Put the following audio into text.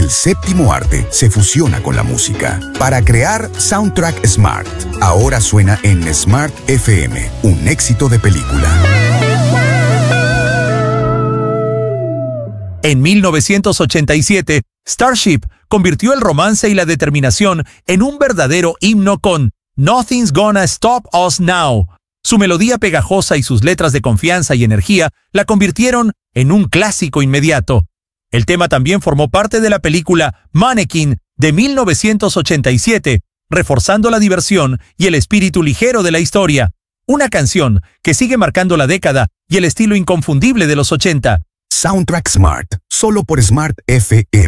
El séptimo arte se fusiona con la música para crear Soundtrack Smart. Ahora suena en Smart FM, un éxito de película. En 1987, Starship convirtió el romance y la determinación en un verdadero himno con Nothing's Gonna Stop Us Now. Su melodía pegajosa y sus letras de confianza y energía la convirtieron en un clásico inmediato. El tema también formó parte de la película Mannequin de 1987, reforzando la diversión y el espíritu ligero de la historia. Una canción que sigue marcando la década y el estilo inconfundible de los 80. Soundtrack Smart, solo por Smart FM.